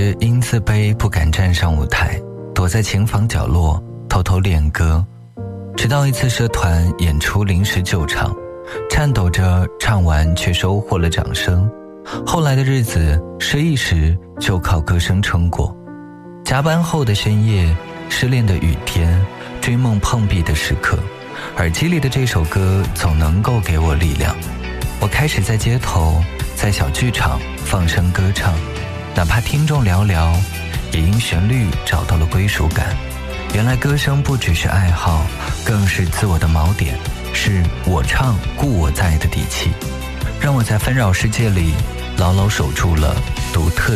时因自卑不敢站上舞台，躲在琴房角落偷偷练歌，直到一次社团演出临时救场，颤抖着唱完却收获了掌声。后来的日子失意时就靠歌声撑过，加班后的深夜，失恋的雨天，追梦碰壁的时刻，耳机里的这首歌总能够给我力量。我开始在街头，在小剧场放声歌唱，哪怕听众寥寥，也因旋律找到了归属感。原来歌声不只是爱好，更是自我的锚点，是我唱故我在的底气，让我在纷扰世界里牢牢守住了独特